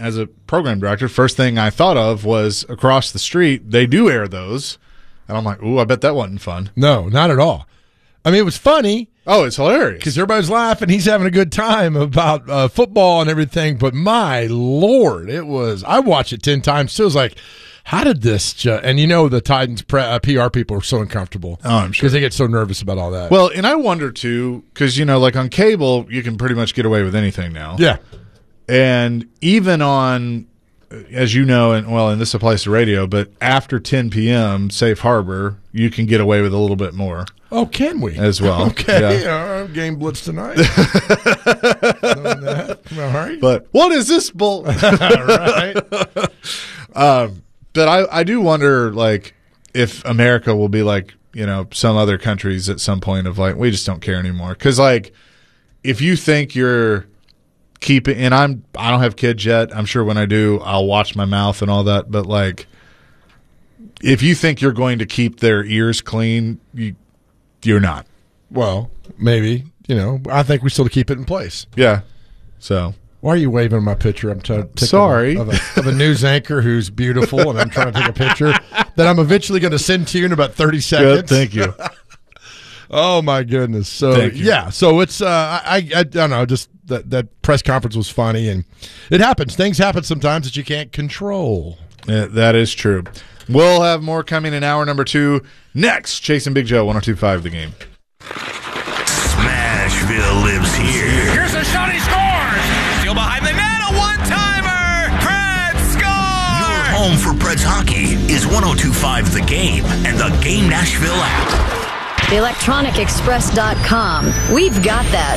as a program director, first thing I thought of was across the street, they do air those. And I'm like, ooh, I bet that wasn't fun. No, not at all. I mean, it was funny. Oh, it's hilarious. Because everybody's laughing. He's having a good time about football and everything. But my Lord, I watched it 10 times. So it was like, how did this and the Titans PR people are so uncomfortable. Oh, I'm sure. Because they get so nervous about all that. Well, and I wonder, too, because, like on cable, you can pretty much get away with anything now. Yeah. And even on, as you know, and this applies to radio, but after 10 p.m., Safe Harbor, you can get away with a little bit more. Oh, can we? As well. Okay. Yeah. Game Blitz tonight. All right. But what is this bull? Right. But I do wonder, like, if America will be like, some other countries at some point of like, we just don't care anymore. Because, like, if you think you're keeping, and I don't have kids yet. I'm sure when I do, I'll watch my mouth and all that. But, like, if you think you're going to keep their ears clean, you're not. Well, maybe. I think we still keep it in place. Yeah. So. Why are you waving my picture? I'm sorry of a news anchor who's beautiful, and I'm trying to take a picture that I'm eventually going to send to you in about 30 seconds. Good, thank you. Oh my goodness! So yeah, so it's I don't know, just that press conference was funny, and it happens. Things happen sometimes that you can't control. Yeah, that is true. We'll have more coming in hour number 2 next. Chasing Big Joe, 102.5 The Game. Smashville lives here. Here's a shot, he scores! Still behind the net, a one-timer! Preds score! Your home for Preds hockey is 102.5 The Game and the Game Nashville app. ElectronicExpress.com. We've got that.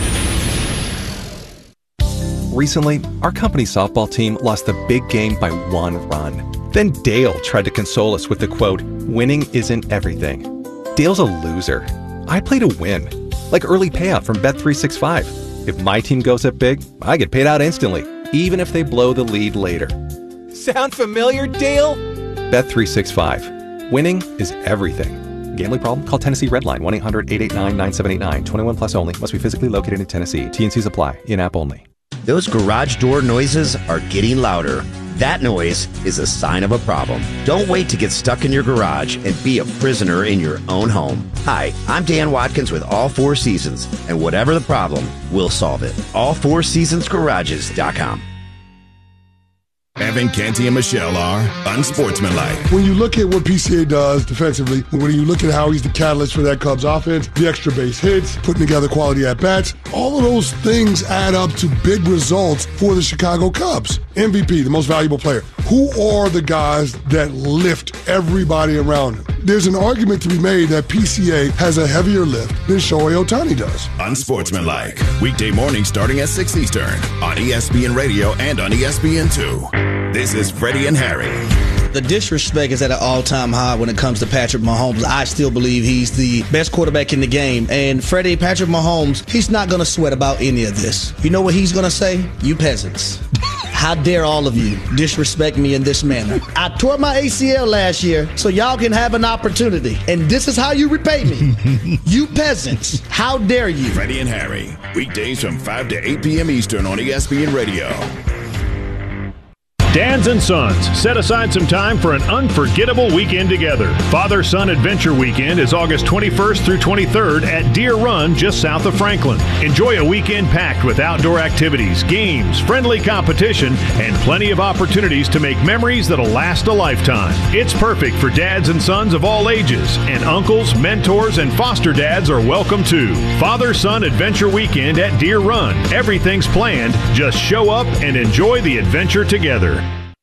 Recently, our company softball team lost the big game by 1 run. Then Dale tried to console us with the quote, "Winning isn't everything." Dale's a loser. I play to win, like early payout from Bet365. If my team goes up big, I get paid out instantly, even if they blow the lead later. Sound familiar, Dale? Bet365. Winning is everything. Gambling problem? Call Tennessee Redline 1-800-889-9789. 21 plus only. Must be physically located in Tennessee. T&Cs apply. In-app only. Those garage door noises are getting louder. That noise is a sign of a problem. Don't wait to get stuck in your garage and be a prisoner in your own home. Hi, I'm Dan Watkins with All Four Seasons, and whatever the problem, we'll solve it. All4seasonsgarages.com. Evan, Canty, and Michelle are unsportsmanlike. When you look at what PCA does defensively, when you look at how he's the catalyst for that Cubs offense, the extra base hits, putting together quality at-bats, all of those things add up to big results for the Chicago Cubs. MVP, the most valuable player. Who are the guys that lift everybody around him? There's an argument to be made that PCA has a heavier lift than Shohei Ohtani does. Unsportsmanlike. Weekday morning starting at 6 Eastern on ESPN Radio and on ESPN2. This is Freddie and Harry. The disrespect is at an all-time high when it comes to Patrick Mahomes. I still believe he's the best quarterback in the game. And Patrick Mahomes, he's not going to sweat about any of this. You know what he's going to say? You peasants. How dare all of you disrespect me in this manner? I tore my ACL last year so y'all can have an opportunity. And this is how you repay me. You peasants. How dare you? Freddie and Harry. Weekdays from 5 to 8 p.m. Eastern on ESPN Radio. Dads and Sons, set aside some time for an unforgettable weekend together. Father-Son Adventure Weekend is August 21st through 23rd at Deer Run, just south of Franklin. Enjoy a weekend packed with outdoor activities, games, friendly competition, and plenty of opportunities to make memories that'll last a lifetime. It's perfect for dads and sons of all ages, and uncles, mentors, and foster dads are welcome too. Father-Son Adventure Weekend at Deer Run. Everything's planned. Just show up and enjoy the adventure together.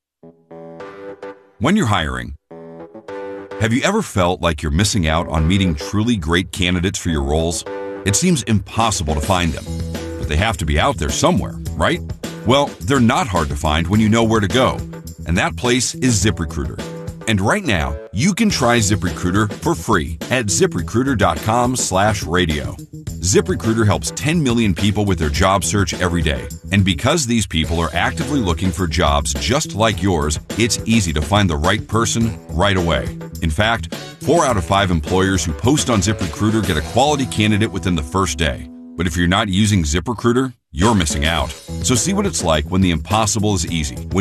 When you're hiring, have you ever felt like you're missing out on meeting truly great candidates for your roles? It seems impossible to find them, but they have to be out there somewhere, right? Well, they're not hard to find when you know where to go, and that place is ZipRecruiter. And right now, you can try ZipRecruiter for free at ZipRecruiter.com/radio. ZipRecruiter helps 10 million people with their job search every day. And because these people are actively looking for jobs just like yours, it's easy to find the right person right away. In fact, 4 out of 5 employers who post on ZipRecruiter get a quality candidate within the first day. But if you're not using ZipRecruiter, you're missing out. So see what it's like when the impossible is easy.